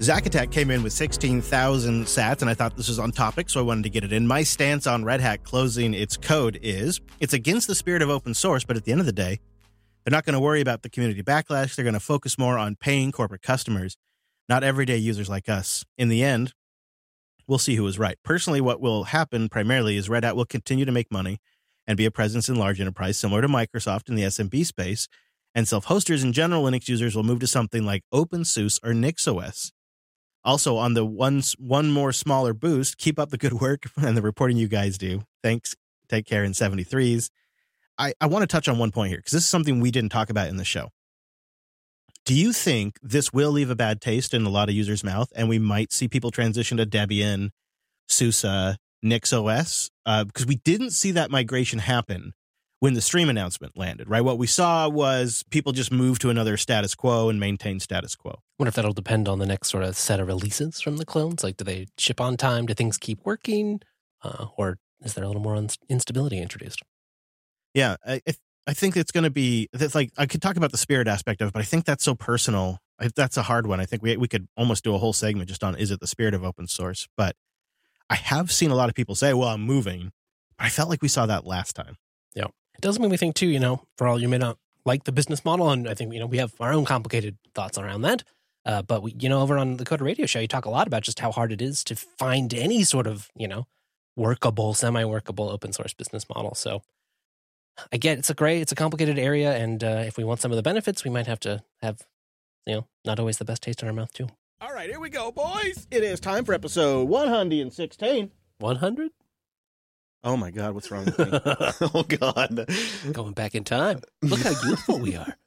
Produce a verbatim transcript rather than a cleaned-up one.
Zack Attack came in with sixteen thousand sats, and I thought this was on topic, so I wanted to get it in. My stance on Red Hat closing its code is it's against the spirit of open source, but at the end of the day, they're not going to worry about the community backlash. They're going to focus more on paying corporate customers, not everyday users like us. In the end, we'll see who is right. Personally, what will happen primarily is Red Hat will continue to make money and be a presence in large enterprise, similar to Microsoft in the S M B space, and self-hosters and general Linux users will move to something like OpenSUSE or NixOS. Also, on the one, one more smaller boost, keep up the good work and the reporting you guys do. Thanks. Take care in seventy-threes. I, I want to touch on one point here, because this is something we didn't talk about in the show. Do you think this will leave a bad taste in a lot of users' mouth, and we might see people transition to Debian, SUSE, NixOS? Uh, because we didn't see that migration happen when the stream announcement landed, right? What we saw was people just move to another status quo and maintain status quo. I wonder if that'll depend on the next sort of set of releases from the clones. Like, do they ship on time? Do things keep working? Uh, or is there a little more un- instability introduced? Yeah, I I think it's going to be, that's like, I could talk about the spirit aspect of it, but I think that's so personal. I, that's a hard one. I think we we could almost do a whole segment just on, is it the spirit of open source? But I have seen a lot of people say, well, I'm moving. But I felt like we saw that last time. Yeah. It does make me think, too, you know, for all you may not like the business model, and I think, you know, we have our own complicated thoughts around that. Uh, but, we, you know, over on the Coder Radio Show, you talk a lot about just how hard it is to find any sort of, you know, workable, semi-workable open source business model. So I get it's a gray, it's a complicated area. And uh, if we want some of the benefits, we might have to have, you know, not always the best taste in our mouth, too. All right, here we go, boys. It is time for episode one hundred sixteen. one hundred? Oh, my God, what's wrong with me? Oh, God. Going back in time. Look how youthful we are.